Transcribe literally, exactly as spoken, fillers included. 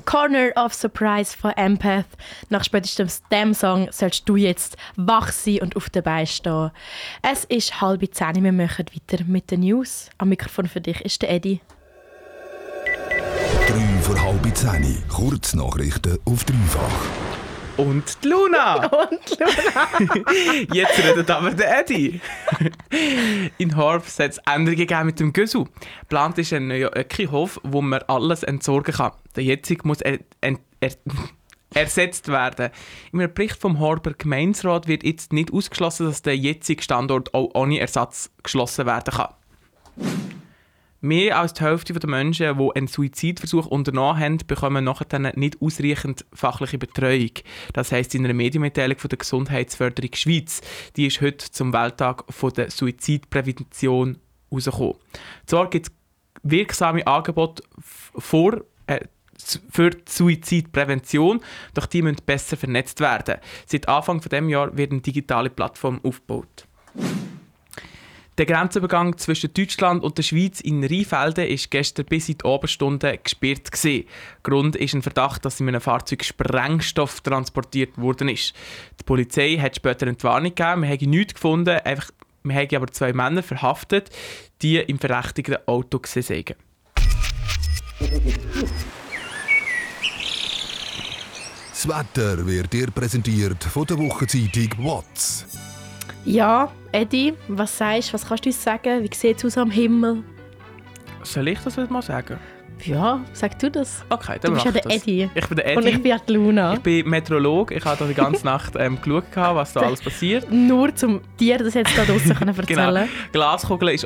Corner of Surprise von Empath. Nach spätestens diesem Song sollst du jetzt wach sein und auf den Beinen stehen. Es ist halb zehn, wir machen weiter mit den News. Am Mikrofon für dich ist der Eddie. Drei vor halb zehn. Kurznachrichten auf dreifach. Und die Luna! Und Luna! Jetzt redet aber der Eddie. In Horb hat es Änderungen gegeben mit dem Gösu. Geplant ist ein neuer Öckihof, wo man alles entsorgen kann. Der jetzige muss er, er, er, ersetzt werden. In einem Bericht vom Horber Gemeinderat wird jetzt nicht ausgeschlossen, dass der jetzige Standort auch ohne Ersatz geschlossen werden kann. Mehr als die Hälfte der Menschen, die einen Suizidversuch unternommen haben, bekommen nachher nicht ausreichend fachliche Betreuung. Das heisst in einer Medienmitteilung von der Gesundheitsförderung Schweiz. Die ist heute zum Welttag der Suizidprävention herausgekommen. Zwar gibt es wirksame Angebote vor, äh, für die Suizidprävention, doch die müssen besser vernetzt werden. Seit Anfang dieses Jahres wird eine digitale Plattform aufgebaut. Der Grenzübergang zwischen Deutschland und der Schweiz in Rheinfelden war gestern bis in die Abendstunden gesperrt gewesen. Grund ist ein Verdacht, dass in einem Fahrzeug Sprengstoff transportiert worden ist. Die Polizei hat später eine Entwarnung gegeben, wir haben nichts gefunden, einfach, wir haben aber zwei Männer verhaftet, die im verdächtigen Auto gesehen waren. Das Wetter wird dir präsentiert von der Wochenzeitung «Watz». Ja, Eddie, was sagst du? Was kannst du uns sagen? Wie sieht es aus am Himmel? Soll ich das mal sagen? Ja, sag du das. Okay, Du dann bist ja mach der das. Eddie. Ich bin der Eddie. Und ich bin ja die Luna. Ich bin Meteorologe. Ich habe da die ganze Nacht ähm, geschaut, was da alles passiert. Nur um dir das jetzt da draussen erzählen. Genau. Die Glaskugel ist